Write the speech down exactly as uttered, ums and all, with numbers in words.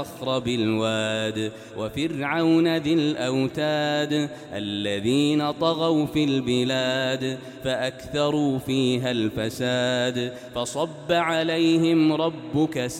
والصخر بالواد وفرعون ذي الأوتاد الذين طغوا في البلاد فأكثروا فيها الفساد فصب عليهم ربك